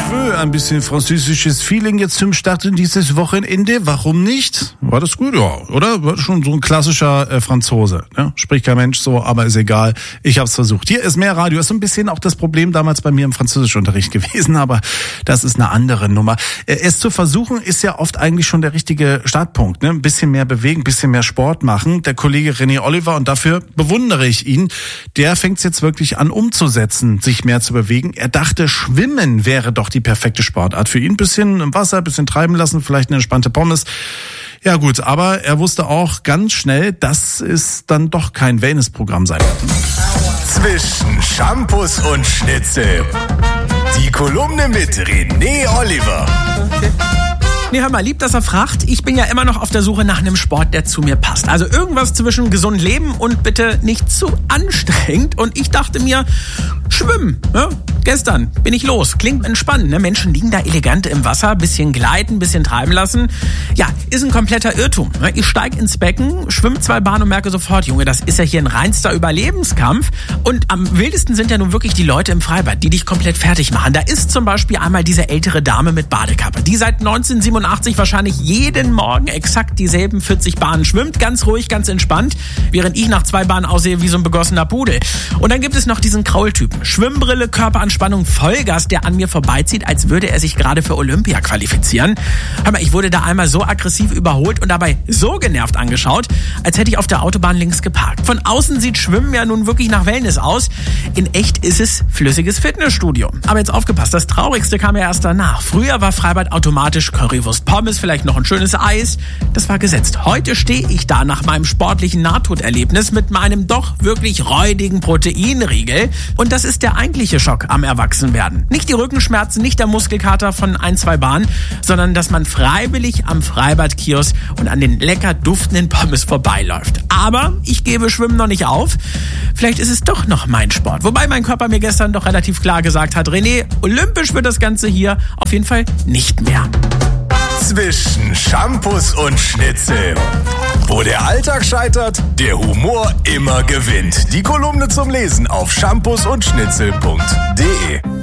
veux ein bisschen französisches Feeling jetzt zum Start in dieses Wochenende. Warum nicht? War das gut? Ja, oder? War schon so ein klassischer Franzose. Ne? Spricht kein Mensch so, aber ist egal. Ich hab's versucht. Hier ist mehr Radio. Ist so ein bisschen auch das Problem damals bei mir im Französischunterricht gewesen, aber das ist eine andere Nummer. Es zu versuchen ist ja oft eigentlich schon der richtige Startpunkt. Ne? Ein bisschen mehr bewegen, ein bisschen mehr Sport machen. Der Kollege René Oliver, und dafür bewundere ich ihn, der fängt's jetzt wirklich an umzusetzen, sich mehr zu bewegen. Er dachte, Schwimmen wäre doch die perfekte Sportart für ihn. Ein bisschen im Wasser, ein bisschen treiben lassen, vielleicht eine entspannte Pommes. Ja gut, aber er wusste auch ganz schnell, dass es dann doch kein Wellnessprogramm sein wird. Zwischen Shampoos und Schnitzel. Die Kolumne mit René Oliver. Nee, hör mal, lieb, dass er fragt. Ich bin ja immer noch auf der Suche nach einem Sport, der zu mir passt. Also irgendwas zwischen gesund leben und bitte nicht zu anstrengend. Und ich dachte mir, Schwimmen. Ja? Gestern bin ich los. Klingt entspannt. Ne? Menschen liegen da elegant im Wasser, bisschen gleiten, bisschen treiben lassen. Ja, ist ein kompletter Irrtum. Ne? Ich steige ins Becken, schwimme 2 Bahnen und merke sofort, Junge, das ist ja hier ein reinster Überlebenskampf. Und am wildesten sind ja nun wirklich die Leute im Freibad, die dich komplett fertig machen. Da ist zum Beispiel einmal diese ältere Dame mit Badekappe, die seit 1987 wahrscheinlich jeden Morgen exakt dieselben 40 Bahnen schwimmt. Ganz ruhig, ganz entspannt, während ich nach 2 Bahnen aussehe wie so ein begossener Pudel. Und dann gibt es noch diesen Kraultypen. Schwimmbrille, Körperanspannung, Vollgas, der an mir vorbeizieht, als würde er sich gerade für Olympia qualifizieren. Hör mal, ich wurde da einmal so aggressiv überholt und dabei so genervt angeschaut, als hätte ich auf der Autobahn links geparkt. Von außen sieht Schwimmen ja nun wirklich nach Wellness aus. In echt ist es flüssiges Fitnessstudio. Aber jetzt aufgepasst, das Traurigste kam ja erst danach. Früher war Freibad automatisch Currywurst, Pommes, vielleicht noch ein schönes Eis. Das war gesetzt. Heute stehe ich da nach meinem sportlichen Nahtoderlebnis mit meinem doch wirklich räudigen Proteinriegel. Und das ist der eigentliche Schock am Erwachsenwerden. Nicht die Rückenschmerzen, nicht der Muskelkater von 1-2 Bahnen, sondern dass man freiwillig am Freibadkiosk und an den lecker duftenden Pommes vorbeiläuft. Aber ich gebe Schwimmen noch nicht auf. Vielleicht ist es doch noch mein Sport. Wobei mein Körper mir gestern doch relativ klar gesagt hat, René, olympisch wird das Ganze hier auf jeden Fall nicht mehr. Zwischen Shampoos und Schnitzel. Wo der Alltag scheitert, der Humor immer gewinnt. Die Kolumne zum Lesen auf shampoosundschnitzel.de.